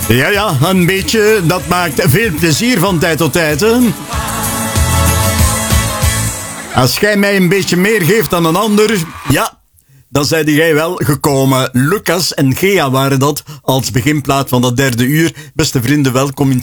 Ja, een beetje. Dat maakt veel plezier van tijd tot tijd, hè? Als jij mij een beetje meer geeft dan een ander, ja, dan zijn jij wel gekomen. Lucas en Gea waren dat als beginplaat van dat derde uur. Beste vrienden, welkom in